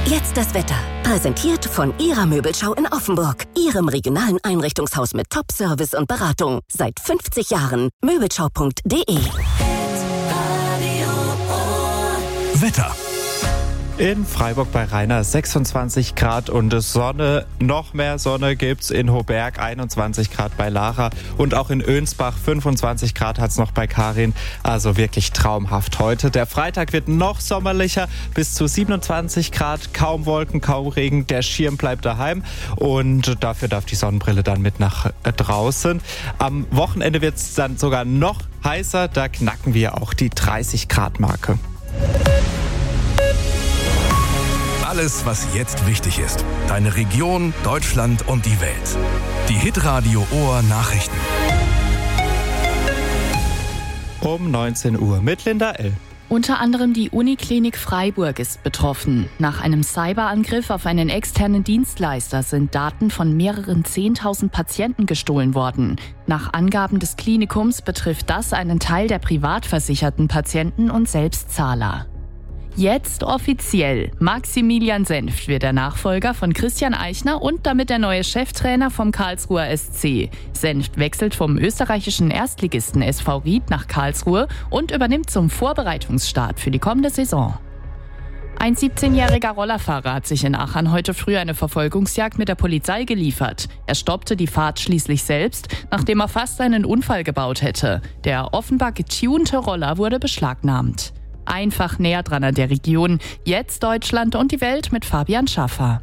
Jetzt das Wetter. Präsentiert von Ihrer Möbelschau in Offenburg. Ihrem regionalen Einrichtungshaus mit Top-Service und Beratung. Seit 50 Jahren. Möbelschau.de. Wetter. In Freiburg bei Rainer 26 Grad und Sonne. Noch mehr Sonne gibt's in Hoberg, 21 Grad bei Lara. Und auch in Önsbach 25 Grad hat's noch bei Karin. Also wirklich traumhaft heute. Der Freitag wird noch sommerlicher, bis zu 27 Grad. Kaum Wolken, kaum Regen. Der Schirm bleibt daheim. Und dafür darf die Sonnenbrille dann mit nach draußen. Am Wochenende wird's dann sogar noch heißer. Da knacken wir auch die 30 Grad Marke. Alles, was jetzt wichtig ist. Deine Region, Deutschland und die Welt. Die Hitradio Ohr Nachrichten. Um 19 Uhr mit Linda L. Unter anderem die Uniklinik Freiburg ist betroffen. Nach einem Cyberangriff auf einen externen Dienstleister sind Daten von mehreren 10.000 Patienten gestohlen worden. Nach Angaben des Klinikums betrifft das einen Teil der privat versicherten Patienten und Selbstzahler. Jetzt offiziell. Maximilian Senft wird der Nachfolger von Christian Eichner und damit der neue Cheftrainer vom Karlsruher SC. Senft wechselt vom österreichischen Erstligisten SV Ried nach Karlsruhe und übernimmt zum Vorbereitungsstart für die kommende Saison. Ein 17-jähriger Rollerfahrer hat sich in Aachen heute früh eine Verfolgungsjagd mit der Polizei geliefert. Er stoppte die Fahrt schließlich selbst, nachdem er fast einen Unfall gebaut hätte. Der offenbar getunte Roller wurde beschlagnahmt. Einfach näher dran an der Region. Jetzt Deutschland und die Welt mit Fabian Schaffer.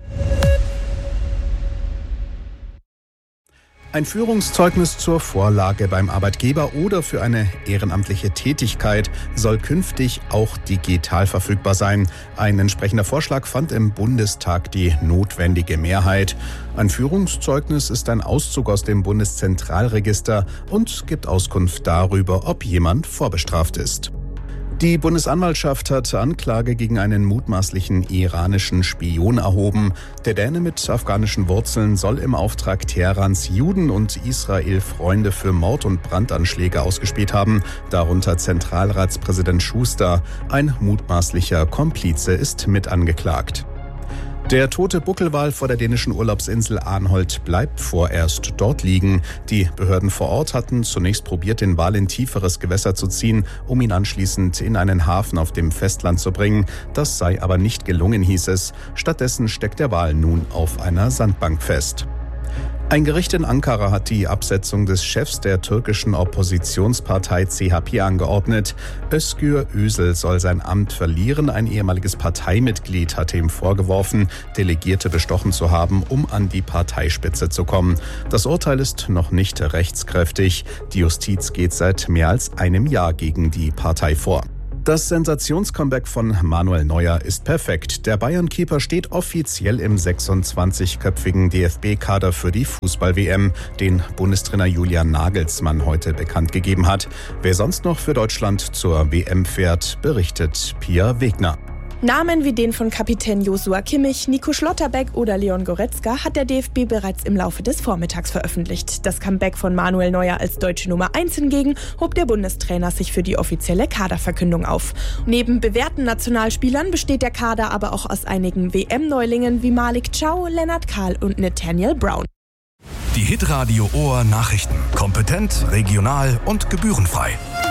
Ein Führungszeugnis zur Vorlage beim Arbeitgeber oder für eine ehrenamtliche Tätigkeit soll künftig auch digital verfügbar sein. Ein entsprechender Vorschlag fand im Bundestag die notwendige Mehrheit. Ein Führungszeugnis ist ein Auszug aus dem Bundeszentralregister und gibt Auskunft darüber, ob jemand vorbestraft ist. Die Bundesanwaltschaft hat Anklage gegen einen mutmaßlichen iranischen Spion erhoben. Der Däne mit afghanischen Wurzeln soll im Auftrag Teherans Juden und Israel Freunde für Mord- und Brandanschläge ausgespäht haben, darunter Zentralratspräsident Schuster. Ein mutmaßlicher Komplize ist mit angeklagt. Der tote Buckelwal vor der dänischen Urlaubsinsel Arnholt bleibt vorerst dort liegen. Die Behörden vor Ort hatten zunächst probiert, den Wal in tieferes Gewässer zu ziehen, um ihn anschließend in einen Hafen auf dem Festland zu bringen. Das sei aber nicht gelungen, hieß es. Stattdessen steckt der Wal nun auf einer Sandbank fest. Ein Gericht in Ankara hat die Absetzung des Chefs der türkischen Oppositionspartei CHP angeordnet. Özgür Özel soll sein Amt verlieren. Ein ehemaliges Parteimitglied hatte ihm vorgeworfen, Delegierte bestochen zu haben, um an die Parteispitze zu kommen. Das Urteil ist noch nicht rechtskräftig. Die Justiz geht seit mehr als einem Jahr gegen die Partei vor. Das Sensationscomeback von Manuel Neuer ist perfekt. Der Bayern-Keeper steht offiziell im 26-köpfigen DFB-Kader für die Fußball-WM, den Bundestrainer Julian Nagelsmann heute bekannt gegeben hat. Wer sonst noch für Deutschland zur WM fährt, berichtet Pia Wegner. Namen wie den von Kapitän Joshua Kimmich, Nico Schlotterbeck oder Leon Goretzka hat der DFB bereits im Laufe des Vormittags veröffentlicht. Das Comeback von Manuel Neuer als deutsche Nummer 1 hingegen hob der Bundestrainer sich für die offizielle Kaderverkündung auf. Neben bewährten Nationalspielern besteht der Kader aber auch aus einigen WM-Neulingen wie Malik Chow, Lennart Kahl und Nathaniel Brown. Die Hitradio Ohr Nachrichten. Kompetent, regional und gebührenfrei.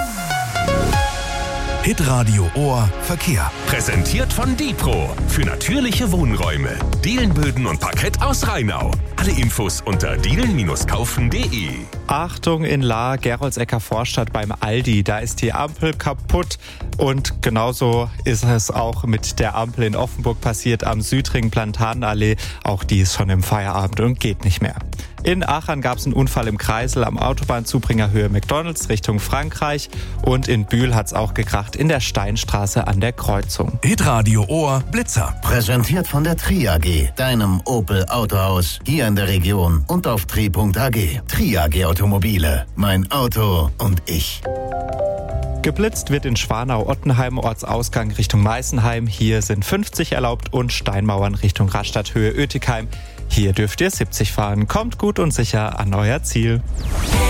Hitradio Ohr Verkehr. Präsentiert von Dipro. Für natürliche Wohnräume. Dielenböden und Parkett aus Rheinau. Alle Infos unter dielen-kaufen.de. Achtung in Lahr, Geroldsecker Vorstadt beim Aldi. Da ist die Ampel kaputt. Und genauso ist es auch mit der Ampel in Offenburg passiert am Südring Plantanenallee. Auch die ist schon im Feierabend und geht nicht mehr. In Aachen gab es einen Unfall im Kreisel am Autobahnzubringer Höhe McDonalds Richtung Frankreich. Und in Bühl hat es auch gekracht in der Steinstraße an der Kreuzung. Hitradio Ohr Blitzer. Präsentiert von der Tri AG, deinem Opel Autohaus, hier in der Region und auf tri.ag. Tri AG Automobile, mein Auto und ich. Geblitzt wird in Schwanau-Ottenheim, Ortsausgang Richtung Meißenheim. Hier sind 50 erlaubt und Steinmauern Richtung Rastatt-Höhe Oetikheim. Hier dürft ihr 70 fahren. Kommt gut und sicher an euer Ziel.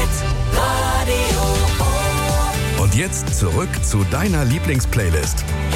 Und jetzt zurück zu deiner Lieblingsplaylist.